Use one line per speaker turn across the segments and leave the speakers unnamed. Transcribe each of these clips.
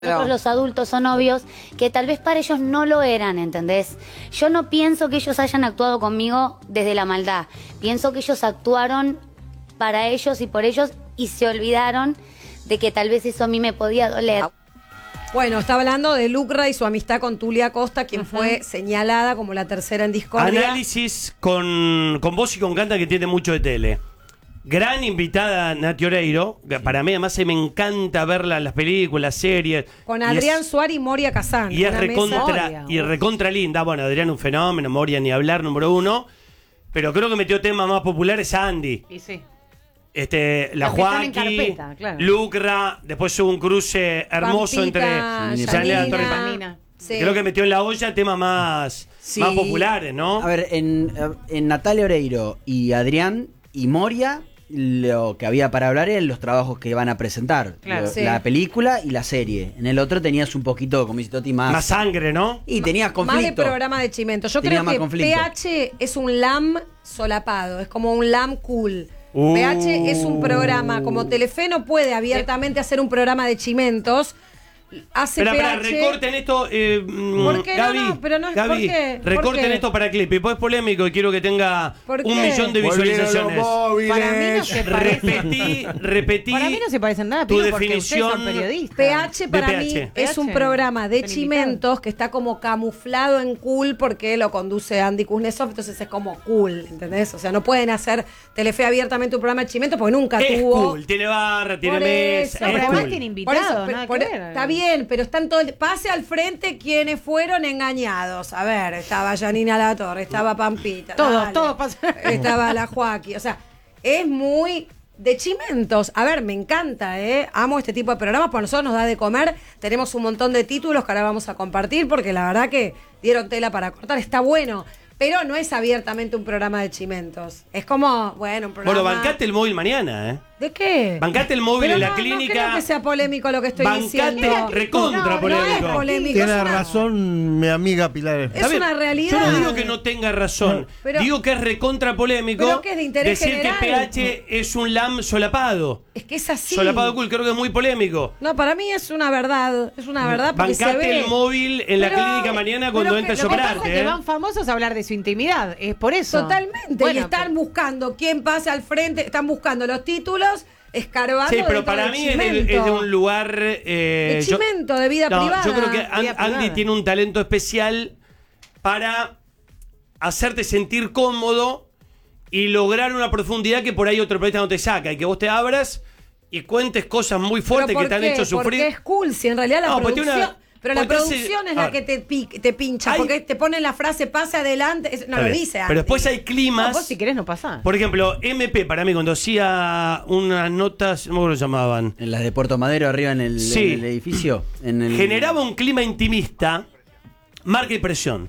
Nosotros los adultos son novios que tal vez para ellos no lo eran, ¿entendés? Yo no pienso que ellos hayan actuado conmigo desde la maldad. Pienso que ellos actuaron para ellos y por ellos y se olvidaron de que tal vez eso a mí me podía doler.
Bueno, está hablando de Lucra y su amistad con Tulia Costa, quien fue señalada como la tercera en discordia.
Análisis con vos y con Canta, que tiene mucho de tele. Gran invitada Nati Oreiro, que para mí además me encanta verla en las películas, series.
Con Adrián Suárez y Moria Kazan.
Y es recontra linda. Bueno, Adrián un fenómeno, Moria ni hablar, número uno. Pero creo que metió temas más populares a Andy.
Y sí.
La Joaquín,
claro.
Lucra, después hubo un cruce hermoso
Pampita,
entre
Yanina,
Yanina.
Sí.
Creo que metió en la olla temas más populares, ¿no?
A ver, en Natalia Oreiro y Adrián y Moria, lo que había para hablar eran los trabajos que van a presentar.
Claro.
La película y la serie. En el otro tenías un poquito, como dice Toti, más
sangre, ¿no?
Y tenías conflicto.
Más de programa de chimento. Yo
Tenía
creo
más
que
conflicto.
PH es un LAM solapado, es como un LAM cool. PH es un programa, como Telefe no puede abiertamente hacer un programa de chimentos. Hace
Pero
PH.
recorten esto,
¿Por qué?
Gaby,
No, pero no es-
Gaby,
¿por qué? ¿Por
recorten
qué?
esto para clip. Y pues es polémico y quiero que tenga
¿Por
1
qué?
millón de visualizaciones.
Para mí no se parece.
Repetí
Para mí no se parecen nada,
tu
Pino, porque
definición
ustedes son periodistas.
PH para
De
mí
PH.
es un
PH.
programa de
Son
chimentos que está como camuflado en cool porque lo conduce Andy Kuznetsov, entonces es como cool, ¿entendés? O sea, no pueden hacer Telefe abiertamente un programa de chimentos porque nunca
Es
tuvo.
cool, tiene barra, tiene
Por
mesa,
eso,
es
pero además
cool.
tiene
Por eso,
invitados, nada que ver.
está bien, pero están todos. Pase al frente quienes fueron engañados. A ver, estaba Janina Latorre, estaba Pampita.
Todos pasaron.
Estaba la Joaquín. O sea, es muy de chimentos. A ver, me encanta, ¿eh? Amo este tipo de programas, porque a nosotros nos da de comer. Tenemos un montón de títulos que ahora vamos a compartir, porque la verdad que dieron tela para cortar. Está bueno. Pero no es abiertamente un programa de chimentos. Es como, bueno, un programa.
Bueno, bancate el móvil mañana, ¿eh?
¿De qué?
Bancate el móvil
Pero
en la
no
clínica.
No creo que sea polémico lo que estoy diciendo.
Bancate recontra polémico.
No es polémico.
Tiene
es una-
razón mi amiga Pilar.
Es
Está bien,
una realidad.
Yo no digo que no tenga razón.
Pero-
digo que es recontra polémico
pero que es de interés
decir
general.
que PH es un LAM solapado.
Es que es así.
Solapado cool, creo que es muy polémico.
No, para mí es una verdad. Es una verdad porque se
Bancate
ve.
el móvil en la
Pero-
clínica mañana cuando
pero
entres a
que lo que
Pasa
operarte,
que
¿eh?
van famosos a hablar de su intimidad, es por eso.
Totalmente.
Bueno,
y están buscando quién pasa al frente. Están buscando los títulos, escarbando.
Sí, pero
dentro
para
del
mí es
chimento.
de un lugar...
De chimento, de vida privada.
Yo creo que
Vida
Andy
privada.
tiene un talento especial para hacerte sentir cómodo y lograr una profundidad que por ahí otro periodista no te saca, y que vos te abras y cuentes cosas muy fuertes
¿Pero
que
por
te han
qué?
hecho sufrir.
Porque es cool, si en realidad la
No, pues tiene
producción...
una-
Pero la
porque hace-
producción es
a
la
ver.
que te pincha,
Hay-
porque te ponen la frase pase adelante. No
Está
lo
bien.
dice Andy.
Pero después hay climas.
No, vos si querés no pasás.
Por ejemplo, MP para mí cuando hacía unas notas, ¿cómo lo llamaban?
En las de Puerto Madero, arriba en el,
Sí.
en el edificio.
Generaba un clima intimista, marca y presión.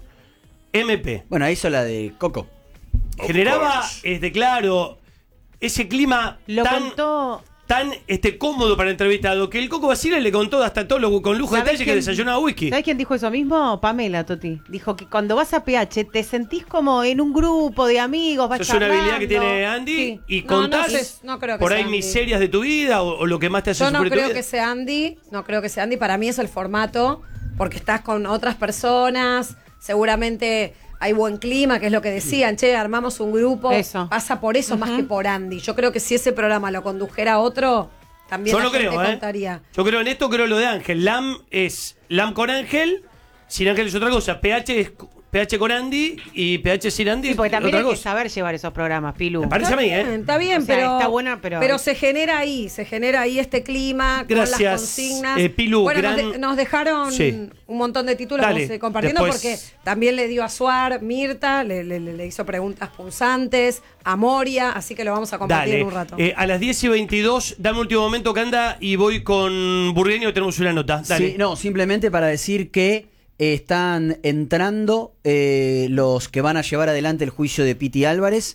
MP.
Bueno, hizo la de Coco.
Generaba, claro, ese clima
Lo
tan
contó.
cómodo para el entrevistado, que el Coco Basile le contó hasta todo con lujo de
¿Sabés
detalle que
quién-
desayunaba whisky.
¿Sabés quién dijo eso mismo? Pamela, Toti. Dijo que cuando vas a PH te sentís como en un grupo de amigos, vas
Eso es una habilidad que
charlando.
tiene Andy
Sí.
y
No,
contás
no creo que
por
sea
ahí
Andy.
miserias de tu vida o lo que más te hace
Yo no
sufrir tu
creo
vida.
que sea Andy, no creo que sea Andy. Para mí es el formato, porque estás con otras personas, seguramente hay buen clima, que es lo que decían, che, armamos un grupo.
Eso.
Pasa por eso más que por Andy. Yo creo que si ese programa lo condujera otro, también
Yo
la
no
gente
creo,
contaría.
Yo creo en esto, creo lo de Ángel. LAM es LAM con Ángel, sin Ángel es otra cosa. PH es PH con Andy y PH sin Andy
Sí, porque
es
también
otra
hay que
cosa.
saber llevar esos programas, Pilu.
Me parece a mí,
Está bien,
O sea,
pero
está bueno, pero-
se genera ahí este clima con
Gracias,
las consignas.
Pilu,
bueno,
gran-
nos dejaron
Sí.
un montón de títulos
Dale,
vamos a ir compartiendo
después-
porque también le dio a Suar, Mirta, le hizo preguntas punzantes, a Moria, así que lo vamos a compartir
Dale.
en un rato.
A las 10:22, dame último momento, Canda, y voy con Burgueño, tenemos una nota. Dale.
Sí, no, simplemente para decir que están entrando los que van a llevar adelante el juicio de Piti Álvarez.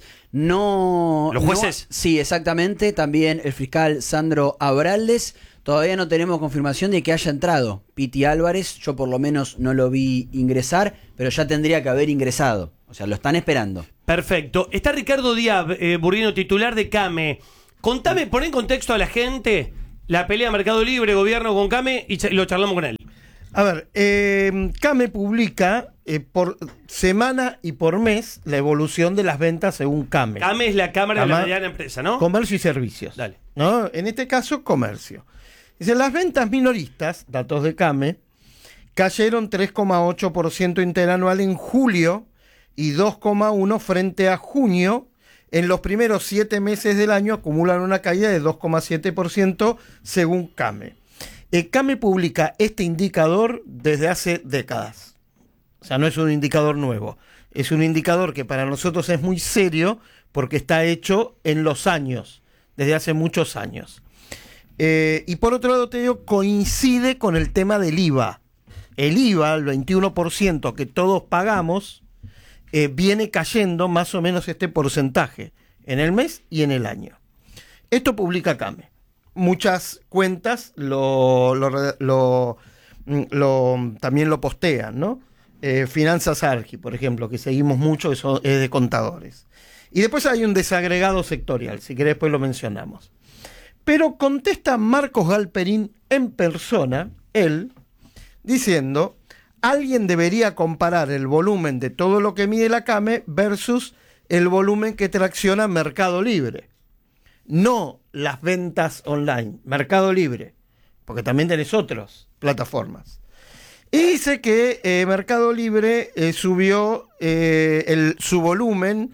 No.
¿Los jueces?
Sí, exactamente. También el fiscal Sandro Abraldes. Todavía no tenemos confirmación de que haya entrado Piti Álvarez. Yo por lo menos no lo vi ingresar, pero ya tendría que haber ingresado. O sea, lo están esperando.
Perfecto. Está Ricardo Diab, Burgueño, titular de CAME. Contame, pon en contexto a la gente la pelea Mercado Libre, gobierno con Came, y lo charlamos con él.
A ver, Came publica por semana y por mes la evolución de las ventas según Came.
Came es la Cámara de la Mediana Empresa, ¿no?
Comercio y servicios.
Dale.
¿No? En este caso, comercio. Dice, las ventas minoristas, datos de Came, cayeron 3,8% interanual en julio y 2,1% frente a junio. En los primeros 7 meses del año acumulan una caída de 2,7% según Came. Came publica este indicador desde hace décadas. O sea, no es un indicador nuevo. Es un indicador que para nosotros es muy serio porque está hecho en los años, desde hace muchos años. Y por otro lado, te digo, coincide con el tema del IVA. El IVA, el 21% que todos pagamos, viene cayendo más o menos este porcentaje en el mes y en el año. Esto publica Came. Muchas cuentas también lo postean, ¿no? Finanzas Argi, por ejemplo, que seguimos mucho, eso es de contadores. Y después hay un desagregado sectorial, si querés después lo mencionamos. Pero contesta Marcos Galperín en persona, él, diciendo, alguien debería comparar el volumen de todo lo que mide la Came versus el volumen que tracciona Mercado Libre. No las ventas online, Mercado Libre, porque también tenés otras plataformas. Y dice que Mercado Libre subió su volumen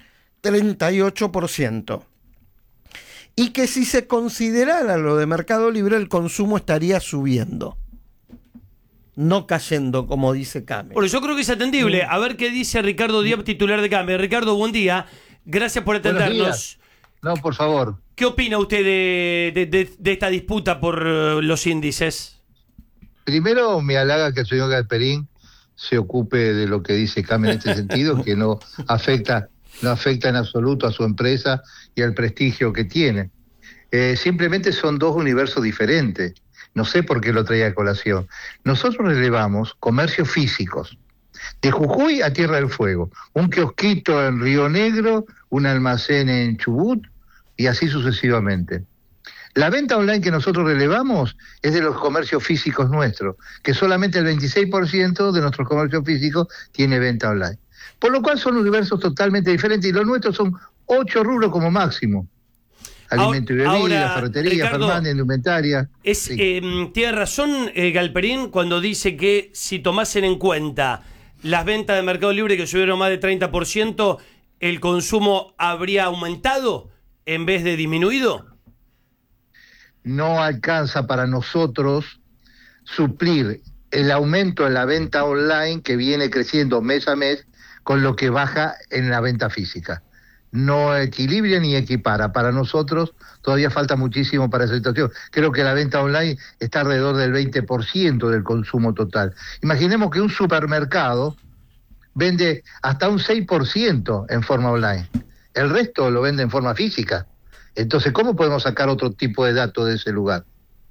38%. Y que si se considerara lo de Mercado Libre, el consumo estaría subiendo, no cayendo, como dice Came.
Bueno, yo creo que es atendible. A ver qué dice Ricardo Diab, titular de Came. Ricardo, buen día. Gracias por atendernos.
No, por favor.
¿Qué opina usted de esta disputa por los índices?
Primero, me halaga que el señor Galperín se ocupe de lo que dice Came en este sentido, que no afecta en absoluto a su empresa y al prestigio que tiene. Simplemente son dos universos diferentes. No sé por qué lo traía a colación. Nosotros relevamos comercios físicos, de Jujuy a Tierra del Fuego, un kiosquito en Río Negro, un almacén en Chubut y así sucesivamente. La venta online que nosotros relevamos es de los comercios físicos nuestros, que solamente el 26% de nuestros comercios físicos tiene venta online. Por lo cual son universos totalmente diferentes y los nuestros son 8 rubros como máximo. Alimento y bebida, ferretería,
Ricardo,
Fernández, indumentaria.
Tiene razón Galperín cuando dice que si tomasen en cuenta las ventas de Mercado Libre que subieron más de 30%, ¿el consumo habría aumentado en vez de disminuido?
No alcanza para nosotros suplir el aumento en la venta online que viene creciendo mes a mes con lo que baja en la venta física. No equilibra ni equipara. Para nosotros todavía falta muchísimo para esa situación. Creo que la venta online está alrededor del 20% del consumo total. Imaginemos que un supermercado vende hasta un 6% en forma online. El resto lo vende en forma física. Entonces, ¿cómo podemos sacar otro tipo de datos de ese lugar?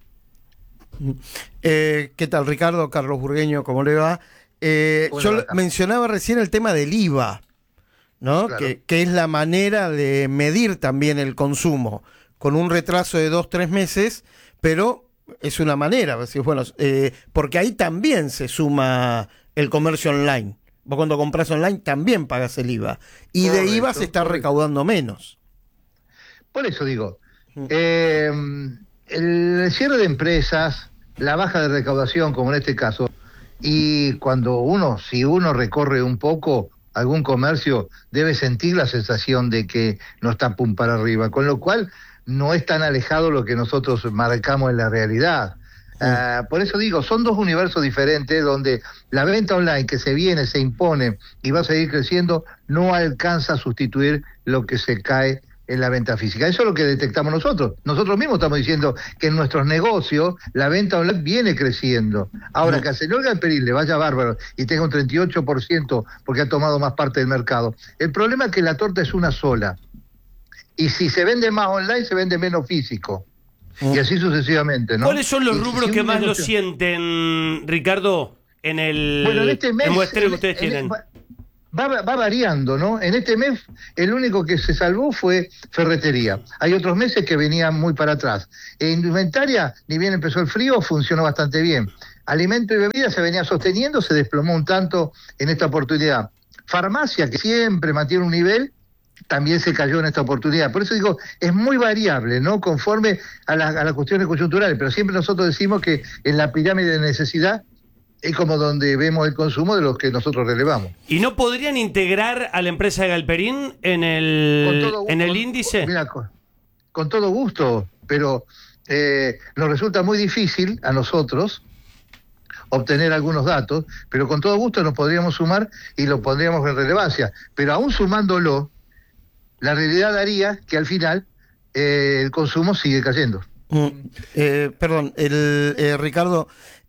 ¿Qué tal, Ricardo? Carlos Burgueño, ¿cómo le va? Yo mencionaba recién el tema del IVA, ¿no?
Claro.
Que es la manera de medir también el consumo, con un retraso de 2-3 meses, pero es una manera, bueno, porque ahí también se suma el comercio online. Vos cuando compras online también pagas el IVA. Y correcto, de IVA se está recaudando menos.
Por eso digo, el cierre de empresas, la baja de recaudación, como en este caso, y si uno recorre un poco algún comercio, debe sentir la sensación de que no está pum para arriba, con lo cual no es tan alejado lo que nosotros marcamos en la realidad. Por eso digo, son dos universos diferentes donde la venta online que se viene, se impone y va a seguir creciendo, no alcanza a sustituir lo que se cae en la venta física. Eso es lo que detectamos nosotros. Nosotros mismos estamos diciendo que en nuestros negocios la venta online viene creciendo. Ahora, que al señor Galperín le vaya bárbaro y tenga un 38% porque ha tomado más parte del mercado. El problema es que la torta es una sola. Y si se vende más online, se vende menos físico. Y así sucesivamente, ¿no?
¿Cuáles son los rubros que más lo sienten, Ricardo, en el muestreo que ustedes tienen?
va variando, ¿no? En este mes el único que se salvó fue ferretería. Hay otros meses que venían muy para atrás. Indumentaria, ni bien empezó el frío, funcionó bastante bien. Alimento y bebida se venía sosteniendo, se desplomó un tanto en esta oportunidad. Farmacia, que siempre mantiene un nivel, también se cayó en esta oportunidad. Por eso digo, es muy variable, ¿no? Conforme a las cuestiones coyunturales, pero siempre nosotros decimos que en la pirámide de necesidad es como donde vemos el consumo de los que nosotros relevamos.
¿Y no podrían integrar a la empresa de Galperín en el índice?
Mira, con todo gusto, pero nos resulta muy difícil a nosotros obtener algunos datos, pero con todo gusto nos podríamos sumar y lo pondríamos en relevancia. Pero aún sumándolo, la realidad daría que al final el consumo sigue cayendo.
Perdón, Ricardo,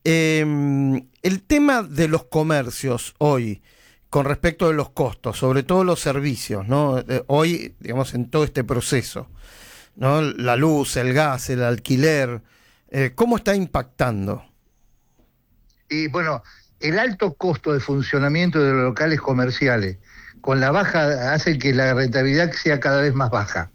el tema de los comercios hoy, con respecto de los costos, sobre todo los servicios, ¿no? Hoy, digamos, en todo este proceso, ¿no? La luz, el gas, el alquiler, ¿cómo está impactando?
Y bueno, el alto costo de funcionamiento de los locales comerciales con la baja hace que la rentabilidad sea cada vez más baja.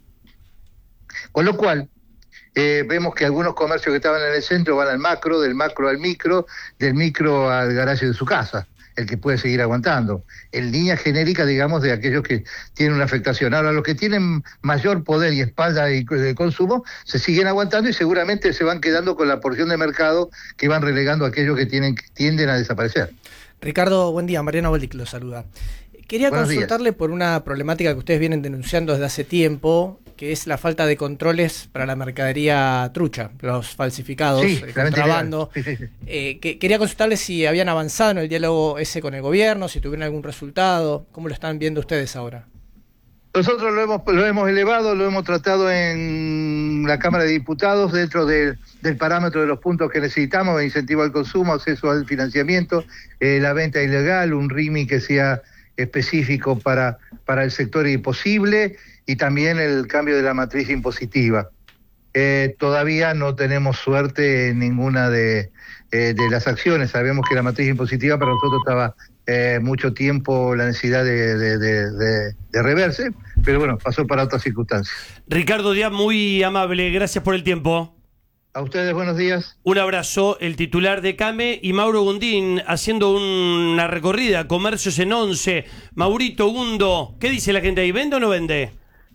Con lo cual, vemos que algunos comercios que estaban en el centro van al macro, del macro al micro, del micro al garaje de su casa, el que puede seguir aguantando. En línea genérica, digamos, de aquellos que tienen una afectación. Ahora, los que tienen mayor poder y espalda de consumo, se siguen aguantando y seguramente se van quedando con la porción de mercado que van relegando a aquellos que tienden a desaparecer.
Ricardo, buen día. Mariano Boldic lo saluda. Quería consultarle por una problemática que ustedes vienen denunciando desde hace tiempo, que es la falta de controles para la mercadería trucha, los falsificados, el contrabando. Sí. Quería consultarle si habían avanzado en el diálogo ese con el gobierno, si tuvieron algún resultado, ¿cómo lo están viendo ustedes ahora?
Nosotros lo hemos elevado, lo hemos tratado en la Cámara de Diputados dentro del parámetro de los puntos que necesitamos, incentivo al consumo, acceso al financiamiento, la venta ilegal, un RIMI que sea específico para el sector posible y también el cambio de la matriz impositiva. Todavía no tenemos suerte en ninguna de las acciones. Sabemos que la matriz impositiva para nosotros estaba mucho tiempo la necesidad de reverse, pero bueno, pasó para otras circunstancias.
Ricardo Díaz, muy amable, gracias por el tiempo.
A ustedes, buenos días.
Un abrazo, el titular de CAME y Mauro Gundín haciendo una recorrida, comercios en 11. Maurito Gundo, ¿qué dice la gente ahí? ¿Vende o no vende?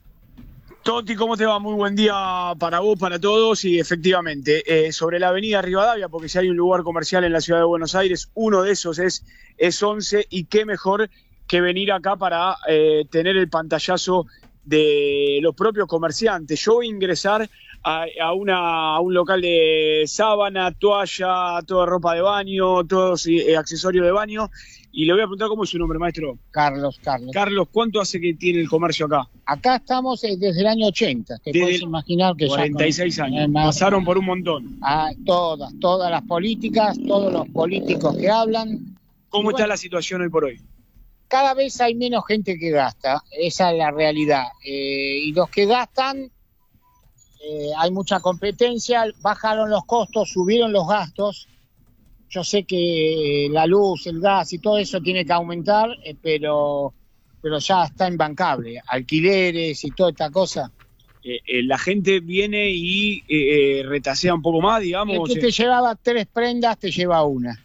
Toti, ¿cómo te va? Muy buen día para vos, para todos. Y efectivamente, sobre la avenida Rivadavia, porque si hay un lugar comercial en la ciudad de Buenos Aires, uno de esos es 11, y qué mejor que venir acá para tener el pantallazo de los propios comerciantes. Yo voy a ingresar a un local de sábana, toalla, toda ropa de baño, todos accesorios de baño, y le voy a preguntar cómo es su nombre, maestro.
Carlos.
Carlos, ¿cuánto hace que tiene el comercio acá?
Acá estamos desde el año 80, te puedes imaginar que
46 años, pasaron por un montón.
Todas las políticas, todos los políticos que hablan.
¿Cómo está la situación hoy por hoy?
Cada vez hay menos gente que gasta, esa es la realidad. Y los que gastan, hay mucha competencia, bajaron los costos, subieron los gastos. Yo sé que la luz, el gas y todo eso tiene que aumentar, pero ya está imbancable. Alquileres y toda esta cosa.
La gente viene y retasea un poco más, digamos.
El que te llevaba 3 prendas te lleva una.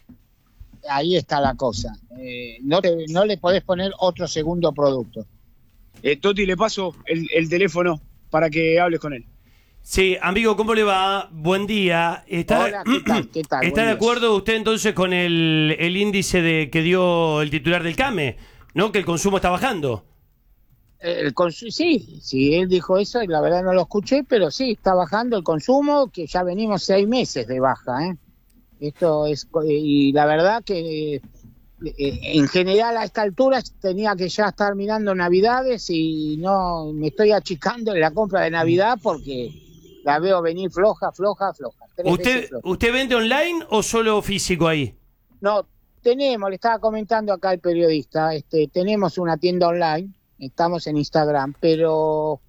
Ahí está la cosa. No le podés poner otro segundo producto.
Toti, le paso el teléfono para que hables con él. Sí, amigo, ¿cómo le va? Buen día.
Hola, ¿qué tal?
¿Está de acuerdo usted entonces con el índice que dio el titular del CAME, ¿no? Que el consumo está bajando.
Sí, él dijo eso y la verdad no lo escuché, pero sí, está bajando el consumo, que ya venimos 6 meses de baja, Esto es, y la verdad que en general a esta altura tenía que ya estar mirando Navidades y no me estoy achicando en la compra de Navidad porque la veo venir floja.
¿Usted vende online o solo físico ahí?
No, le estaba comentando acá el periodista, tenemos una tienda online, estamos en Instagram, pero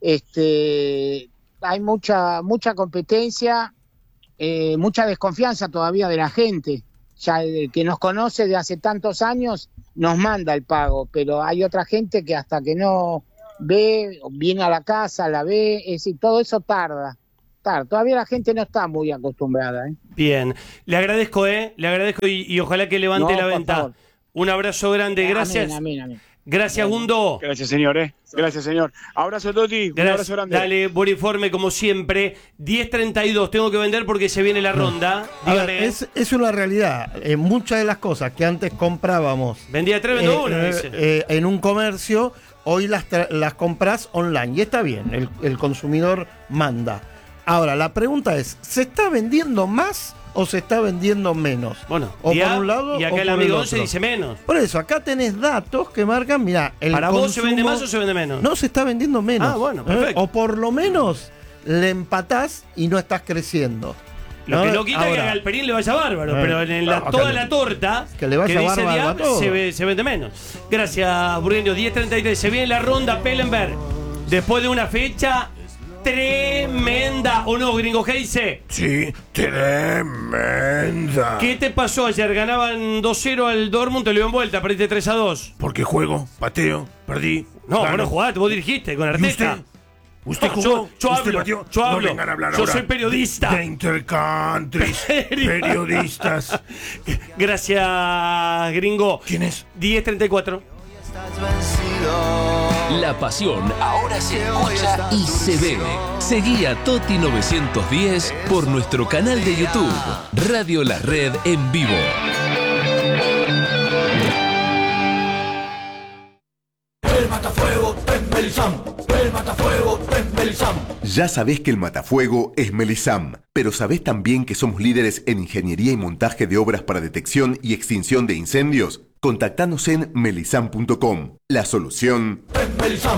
hay mucha competencia, mucha desconfianza todavía de la gente. Ya el que nos conoce de hace tantos años nos manda el pago, pero hay otra gente que hasta que no ve, viene a la casa, la ve, es decir, todo eso tarda. Todavía la gente no está muy acostumbrada.
Bien, le agradezco y ojalá que levante la venta.
Favor.
Un abrazo grande, gracias.
Amén.
Gracias, Gundo.
Gracias, señor. Gracias, señor. Abrazo, Toti. Un abrazo grande.
Dale, buen informe como siempre. 10:32, tengo que vender porque se viene la ronda.
A ver, es una realidad. Muchas de las cosas que antes comprábamos
vendía 3, vendo 1, dice.
En un comercio, hoy las compras online. Y está bien, el consumidor manda. Ahora, la pregunta es, ¿se está vendiendo más o se está vendiendo menos?
Bueno,
o por un lado
y acá
o
el
por
amigo
el
11
otro.
dice menos.
Por eso, acá tenés datos que marcan, mirá, el
¿Para
consumo,
vos se vende más o se vende menos?
No, se está vendiendo menos.
Ah, bueno, perfecto.
O por lo menos le empatás y no estás creciendo.
Lo que no quita que a Galperín le vaya bárbaro, pero en toda la torta
que le vaya
dice
bárbaro a todo.
se vende menos. Gracias, Burgueño. 10:33, se viene la ronda Pellenberg. Después de una fecha tremenda, ¿o no, Gringo? ¿Qué dice?
Sí, tremenda.
¿Qué te pasó ayer? Ganaban 2-0 al Dortmund, te lo dio en vuelta, perdiste 3-2.
Porque juego, pateo, perdí.
No,
gano.
vos no jugaste, vos dirigiste con Arteta.
¿Usted
No,
jugó?
yo
¿Usted
hablo,
batió?
yo hablo.
No vengan a hablar
Yo
ahora
soy periodista.
de Intercountries. Periodistas.
Gracias, Gringo.
¿Quién es?
10:34.
La pasión ahora se escucha y se ve. Seguí a Toti 910 por nuestro canal de YouTube, Radio La Red en vivo.
El matafuego es Melisam. El matafuego es Melisam.
Ya sabés que el matafuego es Melisam, pero sabés también que somos líderes en ingeniería y montaje de obras para detección y extinción de incendios. Contactanos en melisam.com. La solución
es Melisam.